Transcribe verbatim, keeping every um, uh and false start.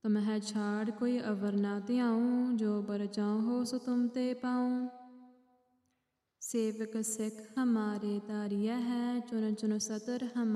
तुम है छाड़ कोई अवर ना त्याऊँ, जो बर चाहो सो तुम ते पाऊँ। सेवक सिख हमारे तारिया है, चुन चुन सतर हमारे